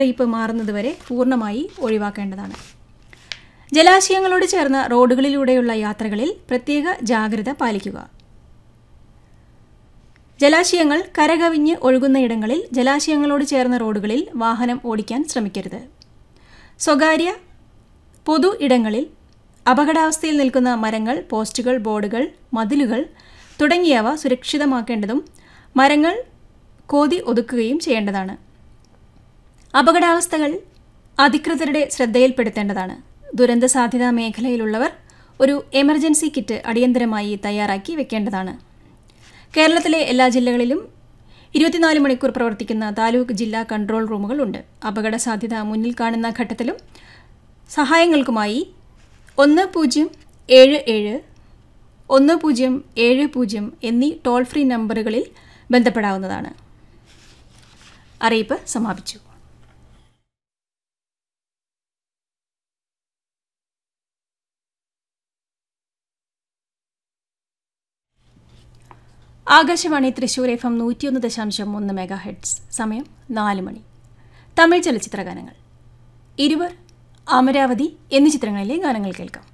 മുന്നറിയിപ്പ് മാറുന്നതുവരെ പൂർണ്ണമായി ഒഴിവാക്കേണ്ടതാണ്. ജലാശയങ്ങളോട് ചേർന്ന റോഡുകളിലൂടെയുള്ള യാത്രകളിൽ പ്രത്യേക ജാഗ്രത പാലിക്കുക. ജലാശയങ്ങൾ കരകവിഞ്ഞ് ഒഴുകുന്നയിടങ്ങളിൽ ജലാശയങ്ങളോട് ചേർന്ന റോഡുകളിൽ വാഹനം ഓടിക്കാൻ ശ്രമിക്കരുത്. സ്വകാര്യ പൊതു ഇടങ്ങളിൽ അപകടാവസ്ഥയിൽ നിൽക്കുന്ന മരങ്ങൾ, പോസ്റ്റുകൾ, ബോർഡുകൾ, മതിലുകൾ തുടങ്ങിയവ സുരക്ഷിതമാക്കേണ്ടതും മരങ്ങൾ കോതി ഒതുക്കുകയും ചെയ്യേണ്ടതാണ്. അപകടാവസ്ഥകൾ അധികൃതരുടെ ശ്രദ്ധയിൽപ്പെടുത്തേണ്ടതാണ്. ദുരന്ത സാധ്യതാ മേഖലയിലുള്ളവർ ഒരു എമർജൻസി കിറ്റ് അടിയന്തരമായി തയ്യാറാക്കി വെക്കേണ്ടതാണ്. കേരളത്തിലെ എല്ലാ ജില്ലകളിലും 24 മണിക്കൂർ പ്രവർത്തിക്കുന്ന താലൂക്ക് ജില്ലാ കൺട്രോൾ റൂമുകളുണ്ട്. അപകട സാധ്യത മുന്നിൽ കാണുന്ന ഘട്ടത്തിലും സഹായങ്ങൾക്കുമായി 1077 1070 എന്നീ ടോൾ ഫ്രീ നമ്പറുകളിൽ ബന്ധപ്പെടാവുന്നതാണ്. അറിയിപ്പ് സമാപിച്ചു. Akashvani Thrissur FM 101.1 MHz. സമയം 4 മണി. തമിഴ് ചലച്ചിത്ര ഗാനങ്ങൾ. ഇരുവർ, അമരാവതി എന്നീ ചിത്രങ്ങളിലെ ഗാനങ്ങൾ കേൾക്കാം.